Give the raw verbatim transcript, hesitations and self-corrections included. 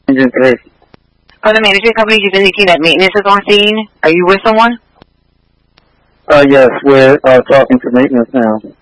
Engine three. Oh, the management company, you've indicated that maintenance is on scene. Are you with someone? Uh, yes, we're uh, talking to maintenance now.